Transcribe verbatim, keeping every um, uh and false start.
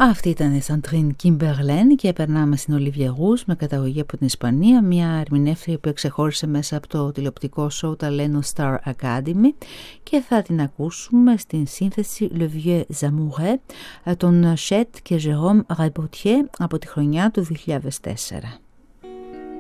Αυτή ήταν η Σαντρίν Κιμπερλέν και περνάμε στην Ολίβια Ρούς με καταγωγή από την Ισπανία, μια ερμηνεύτρια που εξεχώρισε μέσα από το τηλεοπτικό show Talento Star Academy και θα την ακούσουμε στην σύνθεση Le Vieux Amoureux των Chet και Jérôme Rabotier από τη χρονιά του δύο χιλιάδες τέσσερα.